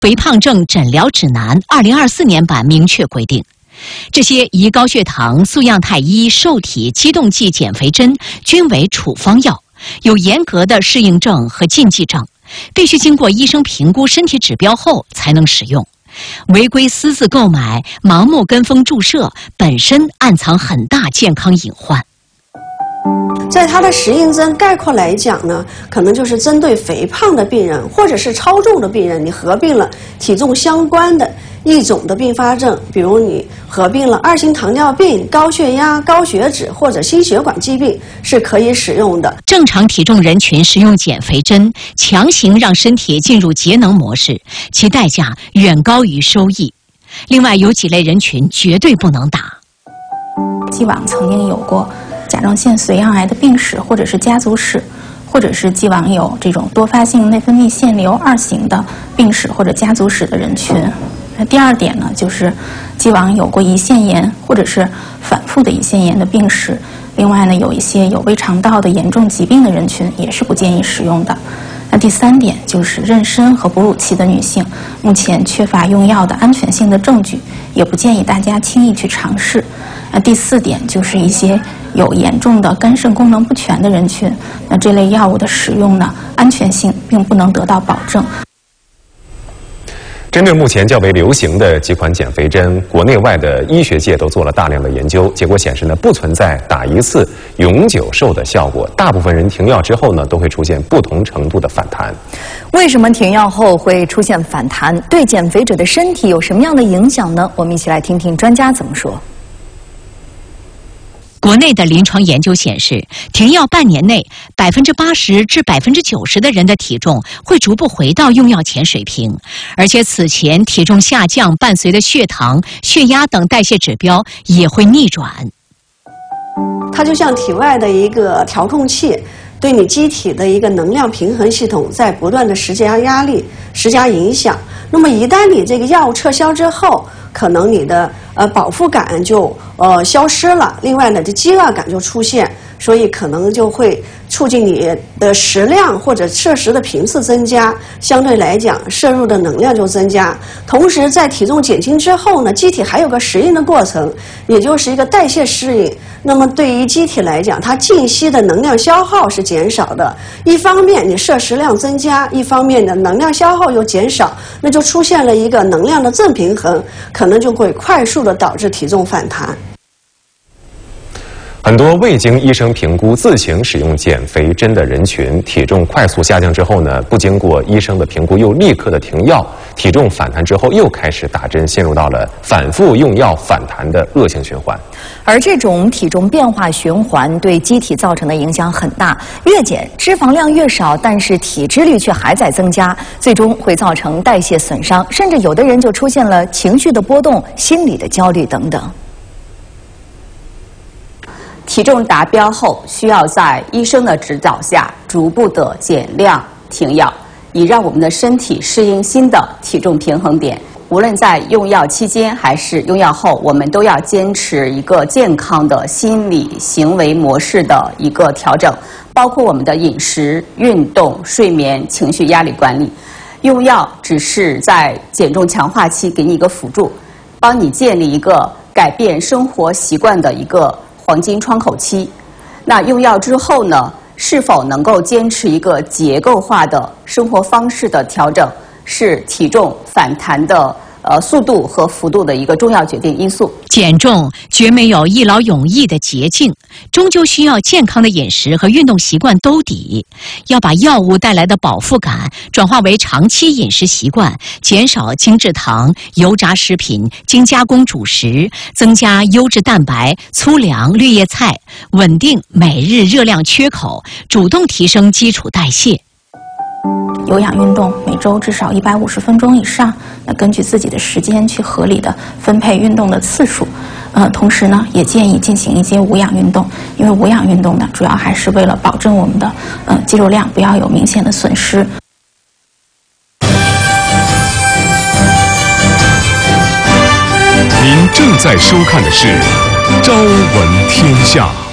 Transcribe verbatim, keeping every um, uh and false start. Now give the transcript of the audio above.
肥胖症诊疗指南》二零二四年版明确规定，这些胰高血糖、速样肽一、受体激动剂减肥针均为处方药，有严格的适应症和禁忌症，必须经过医生评估身体指标后才能使用。违规私自购买、盲目跟风注射，本身暗藏很大健康隐患。 在它的适应症概括来讲呢，可能就是针对肥胖的病人或者是超重的病人，你合并了体重相关的一种的并发症，比如你合并了二型糖尿病、高血压、高血脂或者心血管疾病，是可以使用的。 正常体重人群使用减肥针，强行让身体进入节能模式，其代价远高于收益。另外，有几类人群绝对不能打。 既往曾经有过甲状腺髓样癌的病史，或者是家族史，或者是既往有这种多发性内分泌腺瘤二型的病史或者家族史的人群。那第二点呢，就是既往有过胰腺炎或者是反复的胰腺炎的病史。另外呢，有一些有胃肠道的严重疾病的人群也是不建议使用的。那第三点就是妊娠和哺乳期的女性，目前缺乏用药的安全性的证据，也不建议大家轻易去尝试。那第四点就是一些有严重的肝肾功能不全的人群，那这类药物的使用呢，安全性并不能得到保证。 针对目前较为流行的几款减肥针，国内外的医学界都做了大量的研究，结果显示呢，不存在打一次永久瘦的效果。大部分人停药之后呢，都会出现不同程度的反弹。 为什么停药后会出现反弹？对减肥者的身体有什么样的影响呢？我们一起来听听专家怎么说。 国内的临床研究显示，停药半年内，百分之八十至百分之九十的人的体重会逐步回到用药前水平，而且此前体重下降伴随的血糖、血压等代谢指标也会逆转。 它就像体外的一个调控器，对你机体的一个能量平衡系统在不断的施加压力、施加影响。那么一旦你这个药物撤销之后，可能你的呃饱腹感就呃消失了，另外呢，这饥饿感就出现，所以可能就会促进你的食量或者摄食的频次增加，相对来讲摄入的能量就增加。同时在体重减轻之后呢，机体还有个适应的过程，也就是一个代谢适应。那么对于机体来讲，它静息的能量消耗是减少的，一方面你摄食量增加，一方面的能量消耗又减少，那就出现了一个能量的正平衡，可能就会快速的导致体重反弹。 很多未经医生评估自行使用减肥针的人群，体重快速下降之后呢，不经过医生的评估又立刻的停药，体重反弹之后又开始打针，陷入到了反复用药反弹的恶性循环。 而这种体重变化循环对机体造成的影响很大，越减脂肪量越少，但是体脂率却还在增加，最终会造成代谢损伤，甚至有的人就出现了情绪的波动、心理的焦虑等等。 体重达标后，需要在医生的指导下逐步的减量停药，以让我们的身体适应新的体重平衡点。无论在用药期间还是用药后，我们都要坚持一个健康的心理行为模式的一个调整，包括我们的饮食、运动、睡眠、情绪压力管理。用药只是在减重强化期给你一个辅助，帮你建立一个改变生活习惯的一个黄金窗口期。那用药之后呢，是否能够坚持一个结构化的生活方式的调整，是体重反弹的呃速度和幅度的一个重要决定因素。 减重绝没有一劳永逸的捷径，终究需要健康的饮食和运动习惯兜底。要把药物带来的饱腹感转化为长期饮食习惯，减少精制糖、油炸食品、精加工主食，增加优质蛋白、粗粮、绿叶菜，稳定每日热量缺口，主动提升基础代谢。 有氧运动每周至少一百五十分钟以上，那根据自己的时间去合理的分配运动的次数。呃，同时呢，也建议进行一些无氧运动，因为无氧运动呢，主要还是为了保证我们的呃肌肉量不要有明显的损失。 您正在收看的是《朝闻天下》。